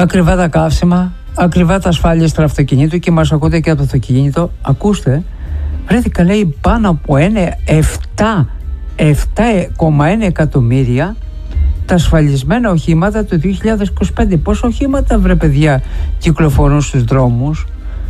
ακριβά τα καύσιμα, ακριβά τα ασφάλιστρα αυτοκινήτου και μας ακούτε και από το αυτοκίνητο. Ακούστε, βρέθηκα λέει πάνω από 7,1 εκατομμύρια τα ασφαλισμένα οχήματα το 2025. Πόσα οχήματα βρε παιδιά κυκλοφορούν στους δρόμους?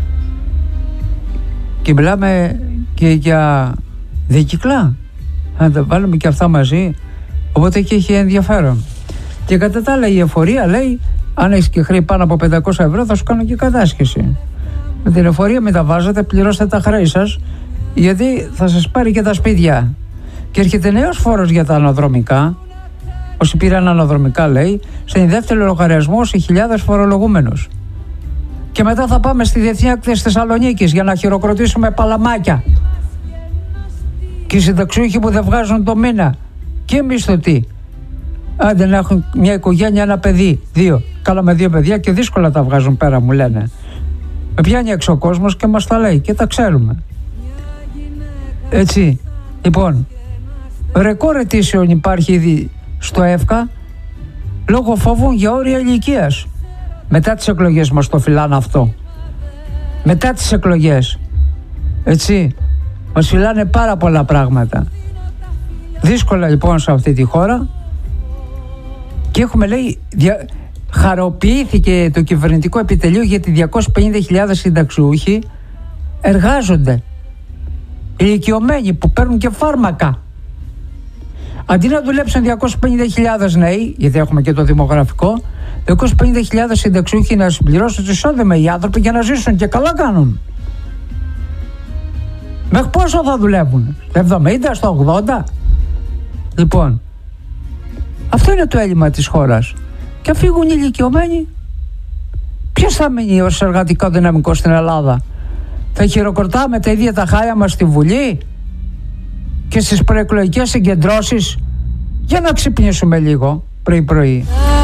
Και μιλάμε και για δικυκλά. Να τα βάλουμε και αυτά μαζί. Οπότε και έχει ενδιαφέρον. Και κατά τα άλλα η εφορία λέει, αν έχεις και χρέη πάνω από 500 ευρώ θα σου κάνω και κατάσχεση. Με την εφορία μεταβάζετε, πληρώστε τα χρέη σας, γιατί θα σας πάρει και τα σπίτια. Και έρχεται νέος φόρος για τα αναδρομικά. Όσοι πήραν αναδρομικά λέει, στην δεύτερη λογαριασμό σε χιλιάδες φορολογούμενους. Και μετά θα πάμε στη Διεθνή Έκθεση Θεσσαλονίκης για να χειροκροτήσουμε παλαμάκια. Και οι συνταξιούχοι που δεν βγάζουν το μήνα. Και οι μισθωτοί. Άντε να έχουν μια οικογένεια, ένα παιδί, 2. Καλά με 2 παιδιά και δύσκολα τα βγάζουν πέρα, μου λένε. Με πιάνει έξω ο κόσμος και μας τα λέει και τα ξέρουμε. Έτσι. Λοιπόν, ρεκόρ αιτήσεων υπάρχει ήδη στο ΕΦΚΑ λόγω φόβων για όρια ηλικίας. Μετά τις εκλογές μας το φυλάνε αυτό. Μετά τις εκλογές. Έτσι. Μας φυλάνε πάρα πολλά πράγματα. Δύσκολα λοιπόν σε αυτή τη χώρα. Και έχουμε λέει, χαροποιήθηκε το κυβερνητικό επιτελείο γιατί 250.000 συνταξιούχοι εργάζονται. Ηλικιωμένοι που παίρνουν και φάρμακα. Αντί να δουλέψουν 250.000 νέοι, γιατί έχουμε και το δημογραφικό, 250.000 συνταξιούχοι να συμπληρώσουν το εισόδημα οι άνθρωποι για να ζήσουν και καλά κάνουν. Μέχρι πόσο θα δουλεύουν? Στο 70, στο 80? Λοιπόν, αυτό είναι το έλλειμμα της χώρας. Και φύγουν οι ηλικιωμένοι. Ποιος θα μείνει ως εργατικό δυναμικό στην Ελλάδα? Θα χειροκροτάμε τα ίδια τα χάλια μας στη Βουλή και στις προεκλογικές συγκεντρώσεις? Για να ξυπνήσουμε λίγο πρωί-πρωί.